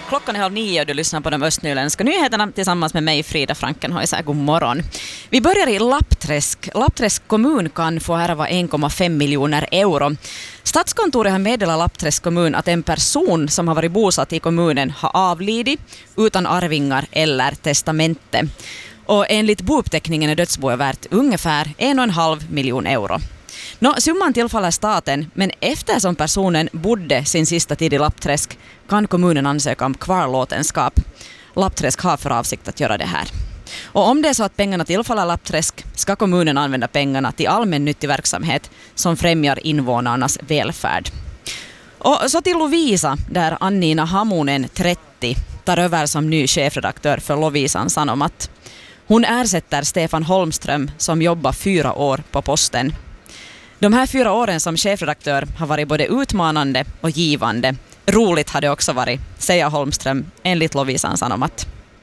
Klockan är 8:30 och du lyssnar på de östnyländska nyheterna tillsammans med mig, Frida Frankenhäuser. God morgon. Vi börjar i Lappträsk. Lappträsk kommun kan få ärva 1,5 miljoner euro. Statskontoret har meddelat Lappträsk kommun att en person som har varit bosatt i kommunen har avlidit utan arvingar eller testamente. Och enligt bouppteckningen är dödsboet värt ungefär 1,5 miljon euro. Summan tillfaller staten, men eftersom personen bodde sin sista tid i Lappträsk kan kommunen ansöka om kvarlåtenskap. Lappträsk har för avsikt att göra det här. Och om det är så att pengarna tillfaller Lappträsk ska kommunen använda pengarna till allmännyttig verksamhet som främjar invånarnas välfärd. Och så till Lovisa, där Annina Hamunen, 30, tar över som ny chefredaktör för Lovisan Sanomat. Hon ersätter Stefan Holmström som jobbar 4 år på posten. De här 4 åren som chefredaktör har varit både utmanande och givande. Roligt har det också varit, säger Holmström enligt Lovisan Sanomat.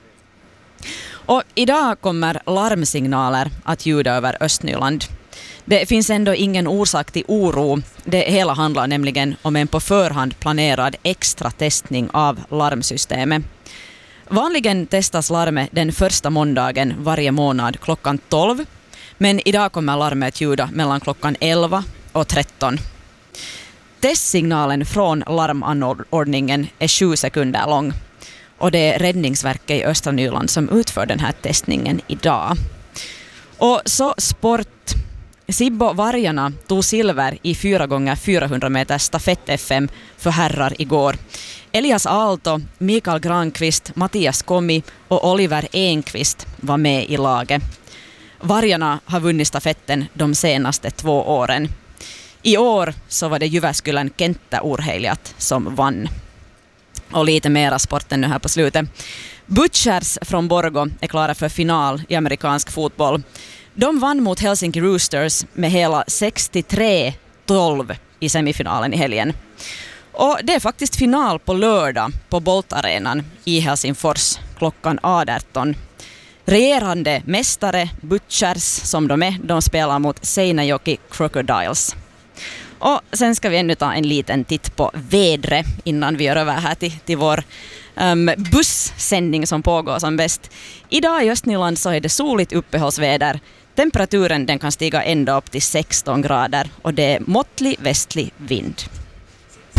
Och idag kommer larmsignaler att ljuda över Östnyland. Det finns ändå ingen orsak till oro. Det hela handlar nämligen om en på förhand planerad extra testning av larmsystemet. Vanligen testas larmet den första måndagen varje månad klockan 12. Men idag kommer larmet ljuda mellan klockan 11 och 13. Testsignalen från larmanordningen är 7 sekunder lång. Och det är Räddningsverket i Östra Nyland som utför den här testningen idag. Och så sport. Sibbo Vargarna tog silver i 4x400 meter stafett-FM för herrar igår. Elias Aalto, Mikael Granqvist, Mattias Komi och Oliver Enqvist var med i laget. Vargarna har vunnit stafetten de senaste 2 åren. I år så var det Jyväskylän Kenttä Urheilijat som vann. Och lite mera sporten nu här på slutet. Butchers från Borgå är klara för final i amerikansk fotboll. De vann mot Helsinki Roosters med hela 63-12 i semifinalen i helgen. Och det är faktiskt final på lördag på Bolt-arenan i Helsingfors klockan 18. Regerande mästare Butchers som de spelar mot Seinäjoki Crocodiles. Och sen ska vi ännu ta en liten titt på vädret innan vi gör över här till vår bussändning som pågår som bäst. Idag i Östnyland så är det soligt uppehållsväder. Temperaturen den kan stiga ända upp till 16 grader och det är måttlig västlig vind.